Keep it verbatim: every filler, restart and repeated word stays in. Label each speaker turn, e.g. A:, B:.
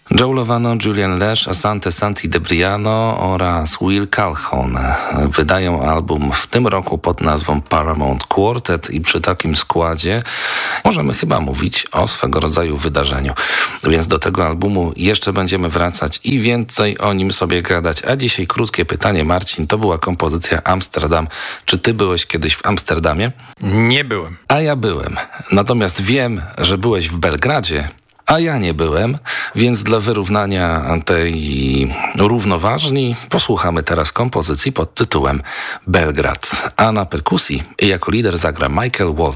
A: Joe Lovano, Julian Lesh, Asante Santi Debriano oraz Will Calhoun wydają album w tym roku pod nazwą Paramount Quartet i przy takim składzie możemy chyba mówić o swego rodzaju wydarzeniu. Więc do tego albumu jeszcze będziemy wracać i więcej o nim sobie gadać. A dzisiaj krótkie pytanie, Marcin, to była kompozycja Amsterdam. Czy ty byłeś kiedyś w Amsterdamie?
B: Nie byłem.
A: A ja byłem. Natomiast wiem, że byłeś w Belgradzie, a ja nie byłem, więc dla wyrównania tej równoważni posłuchamy teraz kompozycji pod tytułem Belgrad. A na perkusji jako lider zagra Michael Walton.